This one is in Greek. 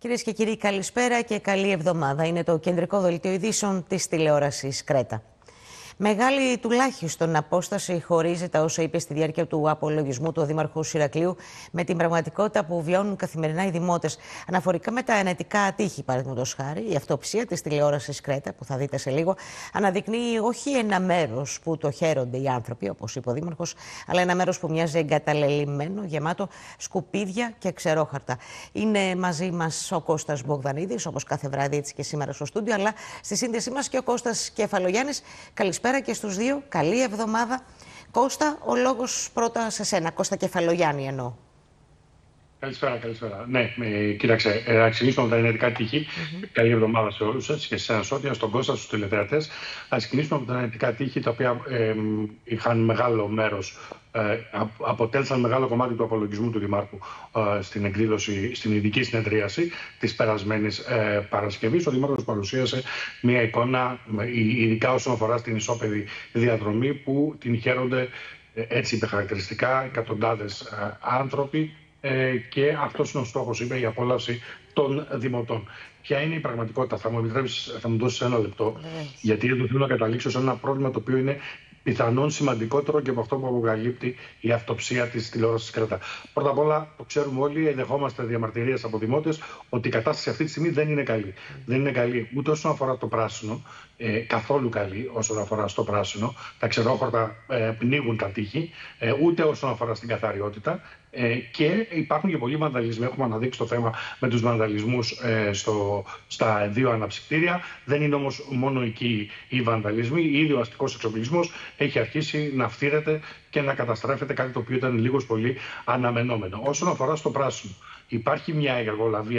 Κυρίες και κύριοι, καλησπέρα και καλή εβδομάδα. Είναι το κεντρικό δελτίο ειδήσεων της τηλεόρασης Κρέτα. Μεγάλη τουλάχιστον απόσταση χωρίζει τα όσα είπε στη διάρκεια του απολογισμού του ο Δήμαρχος Ηρακλείου με την πραγματικότητα που βιώνουν καθημερινά οι δημότες. Αναφορικά με τα ενετικά ατύχη, παραδείγματος χάρη, η αυτοψία της τηλεόρασης Κρέτα, που θα δείτε σε λίγο, αναδεικνύει όχι ένα μέρος που το χαίρονται οι άνθρωποι, όπως είπε ο Δήμαρχος, αλλά ένα μέρος που μοιάζει εγκαταλελειμμένο, γεμάτο σκουπίδια και ξερόχαρτα. Είναι μαζί μας ο Κώστας Μπογδανίδης, όπως κάθε βράδυ, έτσι και σήμερα στο στούντιο, αλλά στη σύνδεσή μας και ο Κώστας Κεφαλογιάννης. Καλησπέρα και στους δύο. Καλή εβδομάδα. Κώστα, ο λόγος πρώτα σε σένα. Κώστα Κεφαλογιάννη εννοώ. Καλησπέρα, καλησπέρα. Ναι, κοίταξε, να ξεκινήσουμε με τα ενετικά τείχη. Καλή εβδομάδα σε όλους σας και σε εσάς, Σόντια, στον Κώστα, στους τηλεθεατές. Ας ξεκινήσουμε με τα ενετικά τείχη, τα οποία είχαν μεγάλο μέρος, αποτέλεσαν μεγάλο κομμάτι του απολογισμού του Δημάρχου στην εκδήλωση, στην ειδική συνεδρίαση της περασμένης Παρασκευής. Ο Δημάρχος παρουσίασε μια εικόνα, ειδικά όσον αφορά στην ισόπεδη διαδρομή, που την χαίρονται, έτσι είπε χαρακτηριστικά, εκατοντάδες άνθρωποι. Και αυτός είναι ο στόχος, είπε, η απόλαυση των δημοτών. Ποια είναι η πραγματικότητα? Θα μου επιτρέψεις, θα μου δώσεις ένα λεπτό, γιατί εδώ θέλω να καταλήξω σε ένα πρόβλημα το οποίο είναι πιθανόν σημαντικότερο και από αυτό που αποκαλύπτει η αυτοψία της τηλεόρασης Κρέτα. Πρώτα απ' όλα, το ξέρουμε όλοι, δεχόμαστε διαμαρτυρίες από δημότες ότι η κατάσταση αυτή τη στιγμή δεν είναι καλή. Δεν είναι καλή ούτε όσον αφορά το πράσινο, καθόλου καλή όσον αφορά στο πράσινο. Τα ξερόχορτα πνίγουν τα τείχη, ούτε όσον αφορά στην καθαριότητα. Και υπάρχουν και πολλοί βανδαλισμοί. Έχουμε αναδείξει το θέμα με τους βανδαλισμούς στα δύο αναψυκτήρια. Δεν είναι όμως μόνο εκεί οι βανδαλισμοί. Ήδη ο αστικός εξοπλισμός έχει αρχίσει να φθήρεται και να καταστρέφεται, κάτι το οποίο ήταν λίγος πολύ αναμενόμενο. Όσον αφορά στο πράσινο, υπάρχει μια εργολαβία